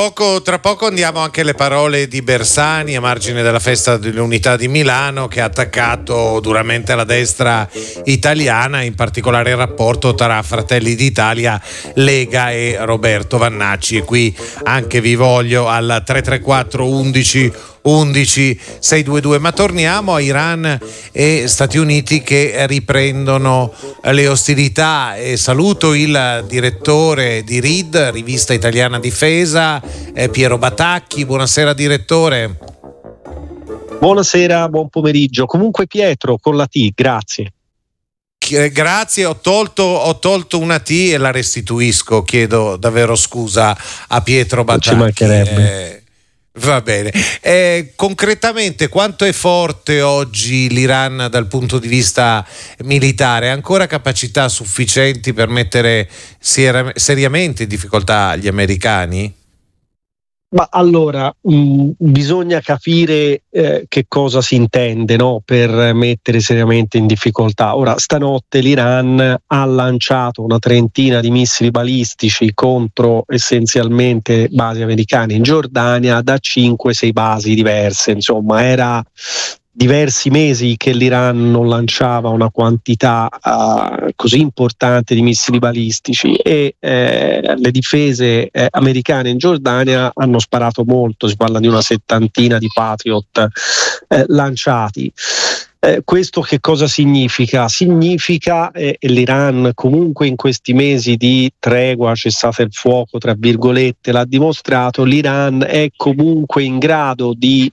Tra poco andiamo anche alle parole di Bersani a margine della festa dell'Unità di Milano, che ha attaccato duramente la destra italiana, in particolare il rapporto tra Fratelli d'Italia, Lega e Roberto Vannacci. E qui anche vi voglio al 334 11 622. Ma torniamo a Iran e Stati Uniti che riprendono le ostilità, e saluto il direttore di RID, Rivista Italiana Difesa, Piero Batacchi. Buonasera direttore. Buonasera, buon pomeriggio. Comunque Pietro con la T, grazie. Grazie, ho tolto una T e la restituisco, chiedo davvero scusa a Pietro Batacchi. Non ci mancherebbe. Va bene. Concretamente quanto è forte oggi l'Iran dal punto di vista militare? Ha ancora capacità sufficienti per mettere seriamente in difficoltà gli americani? Ma allora, bisogna capire che cosa si intende, no, per mettere seriamente in difficoltà. Ora, stanotte l'Iran ha lanciato una trentina di missili balistici contro essenzialmente basi americane in Giordania da 5-6 basi diverse. Insomma, era diversi mesi che l'Iran non lanciava una quantità così importante di missili balistici, e le difese americane in Giordania hanno sparato molto. Si parla di una 70 di Patriot lanciati. Questo che cosa significa? Significa l'Iran comunque in questi mesi di tregua, cessate il fuoco tra virgolette, l'ha dimostrato. L'Iran è comunque in grado di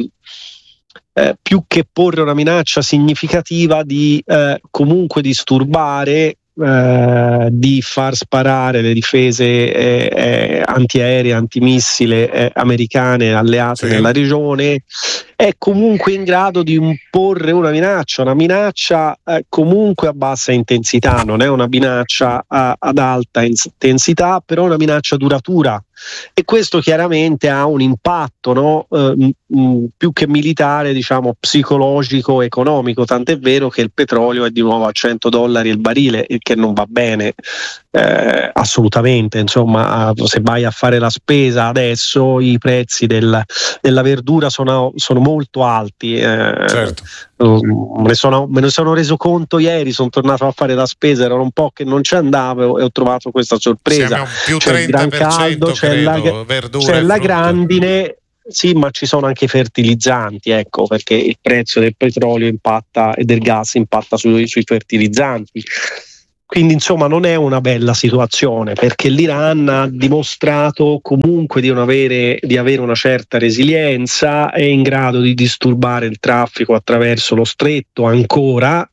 più che porre una minaccia significativa, di comunque disturbare, di far sparare le difese antiaeree, antimissile americane alleate nella regione. È comunque in grado di imporre una minaccia comunque a bassa intensità, non è una minaccia ad alta intensità, però una minaccia duratura. E questo chiaramente ha un impatto, no? Più che militare, diciamo psicologico, economico, tant'è vero che il petrolio è di nuovo a $100 il barile, il che non va bene assolutamente. Insomma, se vai a fare la spesa adesso i prezzi della verdura sono molto alti. Certo. Me ne sono reso conto ieri, sono tornato a fare la spesa, era un po' che non ci andavo e ho trovato questa sorpresa. Siamo più c'è 30%, il gran caldo, c'è la grandine. Sì, ma ci sono anche fertilizzanti, ecco, perché il prezzo del petrolio impatta e del gas impatta sui fertilizzanti. Quindi insomma non è una bella situazione, perché l'Iran ha dimostrato comunque di avere una certa resilienza, è in grado di disturbare il traffico attraverso lo stretto ancora,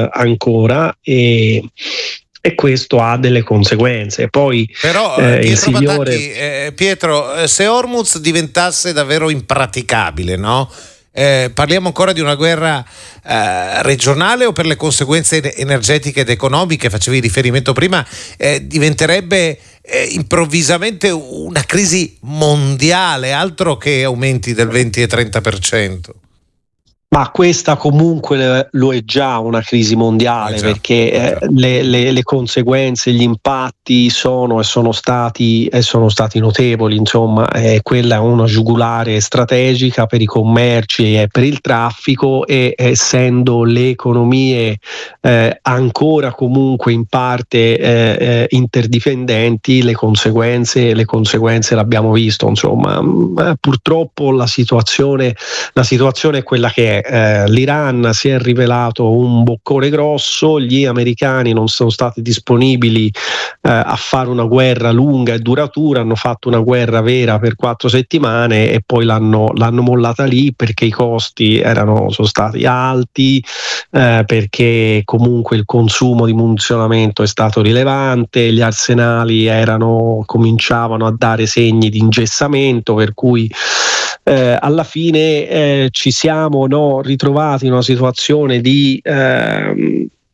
e questo ha delle conseguenze. Poi però Pietro, se Hormuz diventasse davvero impraticabile, no? Parliamo ancora di una guerra regionale, o per le conseguenze energetiche ed economiche, facevi riferimento prima, diventerebbe improvvisamente una crisi mondiale, altro che aumenti del 20 e 30%? Ma questa comunque lo è già una crisi mondiale, perché le conseguenze, gli impatti sono stati notevoli. Insomma, quella è una giugulare strategica per i commerci e per il traffico, e essendo le economie ancora comunque in parte interdipendenti, le conseguenze l'abbiamo visto. Insomma, purtroppo la situazione è quella che è. L'Iran si è rivelato un boccone grosso, gli americani non sono stati disponibili a fare una guerra lunga e duratura, hanno fatto una guerra vera per 4 settimane e poi l'hanno mollata lì, perché i costi sono stati alti, perché comunque il consumo di munizionamento è stato rilevante, gli arsenali cominciavano a dare segni di ingessamento, per cui alla fine ci siamo ritrovati in una situazione di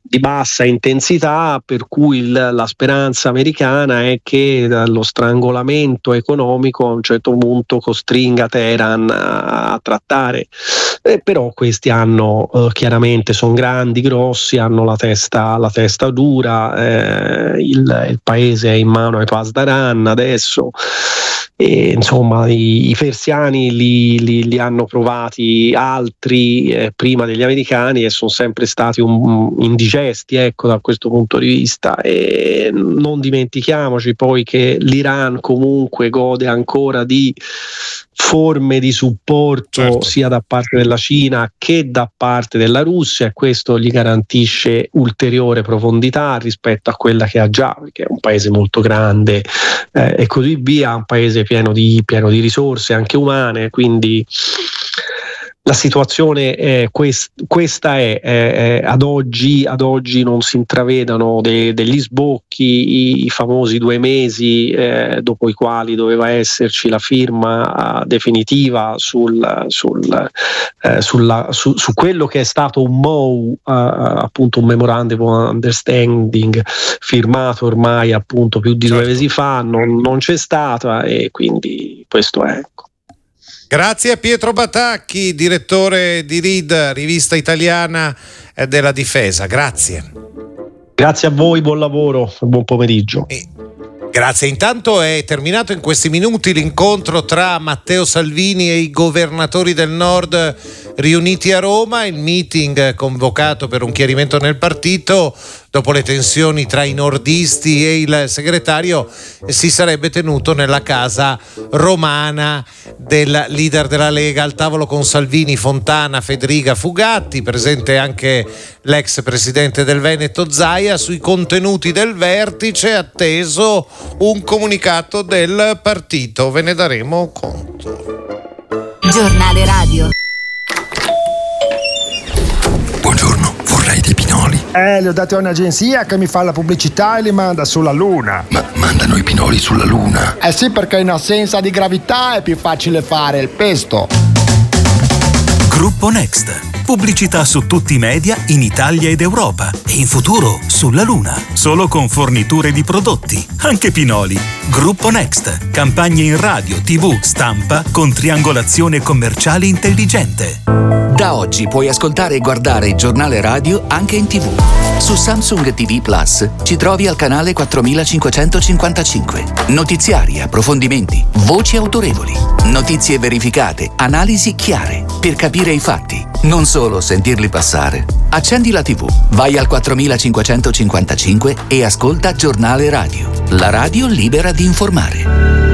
di bassa intensità, per cui la speranza americana è che lo strangolamento economico a un certo punto costringa Teheran a trattare, però questi hanno chiaramente, sono grandi, grossi, hanno la testa dura, il paese è in mano ai Pasdaran adesso. E, insomma, i persiani li hanno provati altri prima degli americani e sono sempre stati indigesti, ecco, da questo punto di vista. E non dimentichiamoci poi che l'Iran comunque gode ancora di forme di supporto, certo, sia da parte della Cina che da parte della Russia, e questo gli garantisce ulteriore profondità rispetto a quella che ha già, perché è un paese molto grande e così via, un paese pieno di risorse anche umane, quindi la situazione è questa è ad oggi non si intravedano degli sbocchi, i famosi 2 mesi dopo i quali doveva esserci la firma definitiva su quello che è stato un MOU, appunto un Memorandum of Understanding firmato ormai appunto più di 2 mesi fa, non c'è stata, e quindi questo è, ecco. Grazie a Pietro Batacchi, direttore di RID, rivista italiana della difesa. Grazie. Grazie a voi, buon lavoro, buon pomeriggio. Grazie. Intanto è terminato in questi minuti l'incontro tra Matteo Salvini e i governatori del Nord riuniti a Roma. Il meeting convocato per un chiarimento nel partito dopo le tensioni tra i nordisti e il segretario si sarebbe tenuto nella casa romana del leader della Lega. Al tavolo con Salvini, Fontana, Federica, Fugatti, presente anche l'ex presidente del Veneto Zaia. Sui contenuti del vertice atteso un comunicato del partito, ve ne daremo conto. Giornale radio. Buongiorno, vorrei dei pinoli. Li ho dati a un'agenzia che mi fa la pubblicità e li manda sulla Luna. Ma mandano i pinoli sulla Luna? Eh sì, perché in assenza di gravità è più facile fare il pesto. Gruppo Next. Pubblicità su tutti i media in Italia ed Europa e in futuro sulla Luna. Solo con forniture di prodotti, anche pinoli. Gruppo Next. Campagne in radio, TV, stampa con triangolazione commerciale intelligente. Da oggi puoi ascoltare e guardare il giornale radio anche in TV. Su Samsung TV Plus ci trovi al canale 4555. Notiziari, approfondimenti, voci autorevoli, notizie verificate, analisi chiare per capire i fatti, non solo sentirli passare. Accendi la TV, vai al 4555 e ascolta Giornale Radio. La radio libera di informare.